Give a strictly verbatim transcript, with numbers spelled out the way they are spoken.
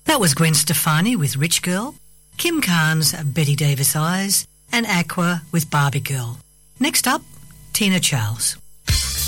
That was Gwen Stefani with Rich Girl, Kim Carnes' Betty Davis Eyes, and Aqua with Barbie Girl. Next up, Tina Charles.